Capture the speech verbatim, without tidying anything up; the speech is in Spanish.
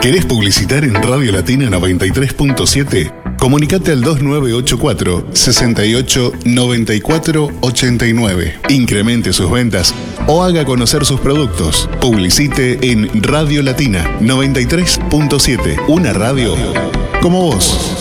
¿Querés publicitar en Radio Latina noventa y tres punto siete? Comunicate al dos nueve ocho cuatro, sesenta y ocho, noventa y cuatro, ochenta y nueve. Incremente sus ventas o haga conocer sus productos. Publicite en Radio Latina noventa y tres punto siete, una radio como vos.